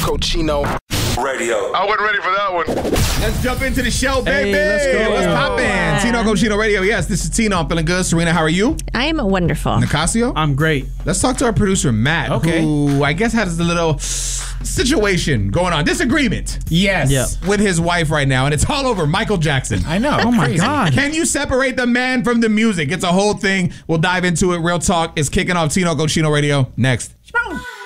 Cochino Radio. I wasn't ready for that one. Let's jump into the show, baby. Hey, let's go. What's poppin'? Tino Cochino Radio. Yes, this is Tino. I'm feeling good. Serena, how are you? I am wonderful. Nicasio? I'm great. Let's talk to our producer, Matt, who I guess has a little situation going on. Disagreement. Yes. Yep. With his wife right now, and it's all over Michael Jackson. I know. Oh my God. Can you separate the man from the music? It's a whole thing. We'll dive into it. Real Talk is kicking off. Tino Cochino Radio next.